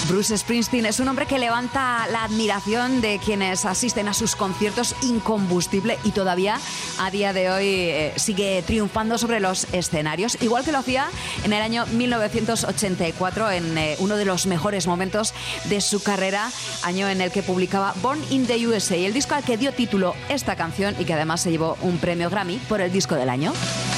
Bruce Springsteen es un hombre que levanta la admiración de quienes asisten a sus conciertos, incombustible, y todavía a día de hoy sigue triunfando sobre los escenarios, igual que lo hacía en el año 1984 en uno de los mejores momentos de su carrera, año en el que publicaba Born in the USA, el disco al que dio título esta canción y que además se llevó un premio Grammy por el disco del año.